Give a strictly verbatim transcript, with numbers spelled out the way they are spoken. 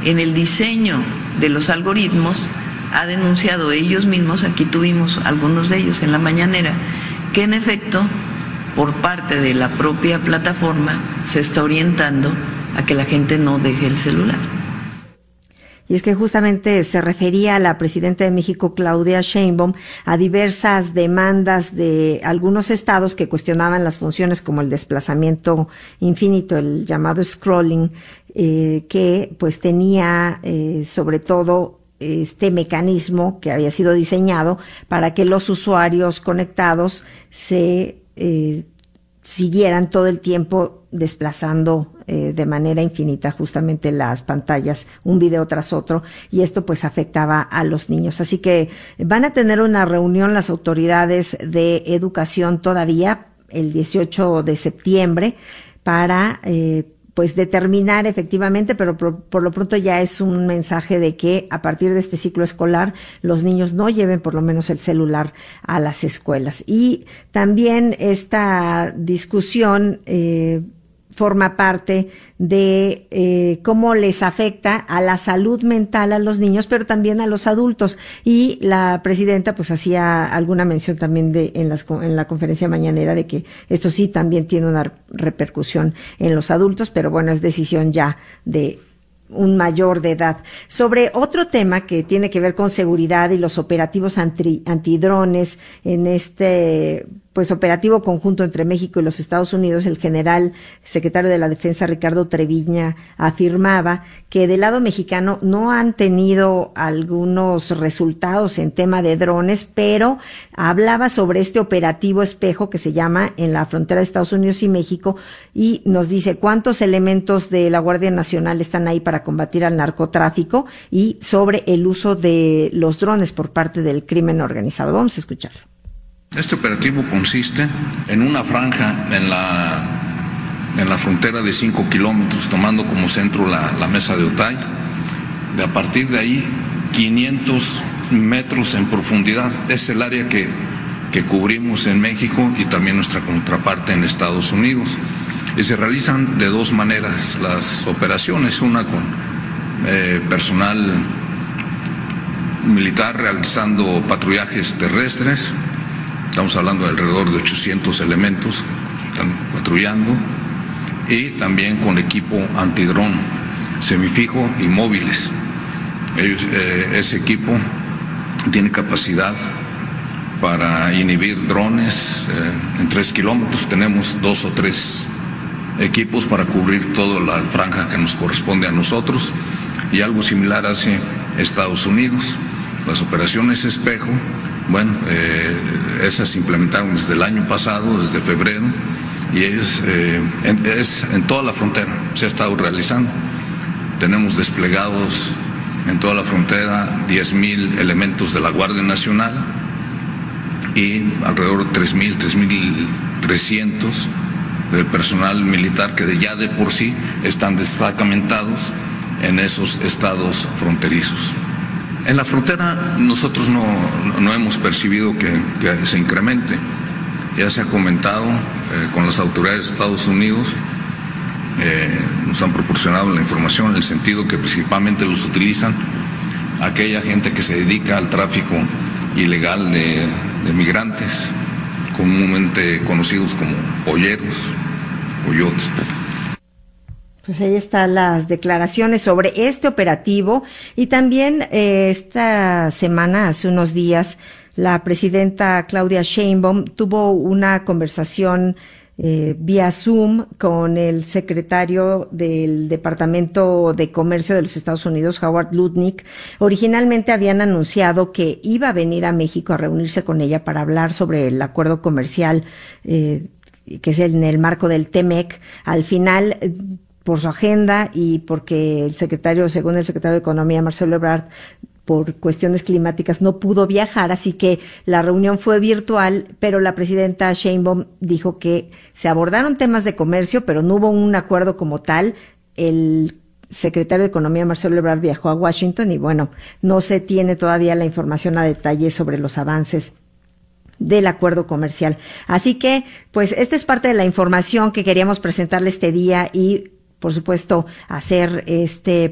en el diseño de los algoritmos, ha denunciado ellos mismos, aquí tuvimos algunos de ellos en la mañanera, que en efecto, por parte de la propia plataforma, se está orientando a que la gente no deje el celular. Y es que justamente se refería a la presidenta de México, Claudia Sheinbaum, a diversas demandas de algunos estados que cuestionaban las funciones como el desplazamiento infinito, el llamado scrolling, eh, que pues tenía eh, sobre todo este mecanismo que había sido diseñado para que los usuarios conectados se eh, siguieran todo el tiempo desplazando eh, de manera infinita justamente las pantallas, un video tras otro, y esto pues afectaba a los niños. Así que van a tener una reunión las autoridades de educación todavía el dieciocho de septiembre para eh, pues determinar efectivamente, pero por, por lo pronto ya es un mensaje de que a partir de este ciclo escolar los niños no lleven por lo menos el celular a las escuelas. Y también esta discusión eh, forma parte de eh, cómo les afecta a la salud mental a los niños, pero también a los adultos. Y la presidenta pues hacía alguna mención también de en, las, en la conferencia mañanera de que esto sí también tiene una repercusión en los adultos, pero bueno, es decisión ya de un mayor de edad. Sobre otro tema que tiene que ver con seguridad y los operativos anti, antidrones en este pues operativo conjunto entre México y los Estados Unidos, el general secretario de la Defensa Ricardo Treviña afirmaba que del lado mexicano no han tenido algunos resultados en tema de drones, pero hablaba sobre este operativo espejo que se llama en la frontera de Estados Unidos y México, y nos dice cuántos elementos de la Guardia Nacional están ahí para combatir al narcotráfico y sobre el uso de los drones por parte del crimen organizado. Vamos a escucharlo. Este operativo consiste en una franja en la, en la frontera de cinco kilómetros, tomando como centro la, la mesa de Otay. De a partir de ahí, quinientos metros en profundidad. Es el área que, que cubrimos en México y también nuestra contraparte en Estados Unidos. Y se realizan de dos maneras las operaciones, una con eh, personal militar realizando patrullajes terrestres. Estamos hablando de alrededor de ochocientos elementos que están patrullando, y también con equipo antidrón semifijo y móviles. Ellos, eh, ese equipo tiene capacidad para inhibir drones eh, en tres kilómetros. Tenemos dos o tres equipos para cubrir toda la franja que nos corresponde a nosotros, y algo similar hace Estados Unidos. Las operaciones espejo, bueno, eh, esas se implementaron desde el año pasado, desde febrero, y ellos, eh, en, es en toda la frontera, se ha estado realizando. Tenemos desplegados en toda la frontera diez mil elementos de la Guardia Nacional y alrededor de tres mil, tres mil trescientos del personal militar que ya de por sí están destacamentados en esos estados fronterizos. En la frontera nosotros no, no hemos percibido que, que se incremente. Ya se ha comentado eh, con las autoridades de Estados Unidos, eh, nos han proporcionado la información en el sentido que principalmente los utilizan aquella gente que se dedica al tráfico ilegal de, de migrantes, comúnmente conocidos como polleros, coyotes. Pues ahí están las declaraciones sobre este operativo. Y también eh, esta semana, hace unos días, la presidenta Claudia Sheinbaum tuvo una conversación eh, vía Zoom con el secretario del Departamento de Comercio de los Estados Unidos, Howard Lutnick. Originalmente habían anunciado que iba a venir a México a reunirse con ella para hablar sobre el acuerdo comercial eh, que es en el marco del T M E C. Al final, por su agenda y porque el secretario, según el secretario de Economía, Marcelo Ebrard, por cuestiones climáticas no pudo viajar, así que la reunión fue virtual, pero la presidenta Sheinbaum dijo que se abordaron temas de comercio, pero no hubo un acuerdo como tal. El secretario de Economía, Marcelo Ebrard, viajó a Washington y bueno, no se tiene todavía la información a detalle sobre los avances del acuerdo comercial. Así que, pues, esta es parte de la información que queríamos presentarle este día y, por supuesto, hacer este